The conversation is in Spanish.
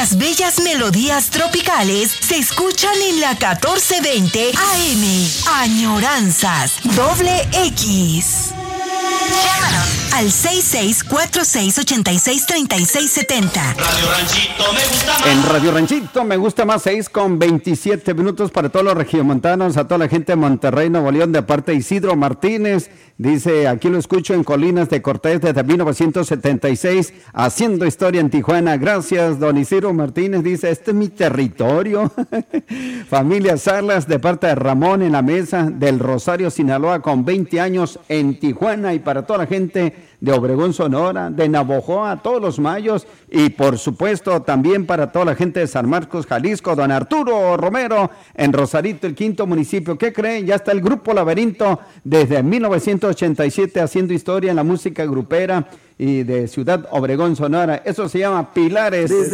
Las bellas melodías tropicales se escuchan en la 1420 AM. Añoranzas X. Llámanos al 6646863670. Radio Ranchito me gusta más. En Radio Ranchito me gusta más, 6:27 para todos los regiomontanos, a toda la gente de Monterrey, Nuevo León, de parte de Isidro Martínez. Dice, aquí lo escucho en Colinas de Cortés desde 1976, haciendo historia en Tijuana. Gracias, don Isidro Martínez. Dice, este es mi territorio. Familia Salas, de parte de Ramón en la mesa del Rosario, Sinaloa, con 20 años en Tijuana. Y para toda la gente de Obregón, Sonora, de Navojoa, todos los mayos. Y por supuesto también para toda la gente de San Marcos, Jalisco, don Arturo Romero en Rosarito, el 5º municipio. ¿Qué creen? Ya está el Grupo Laberinto desde 1987 haciendo historia en la música grupera y de Ciudad Obregón, Sonora. Eso se llama Pilares.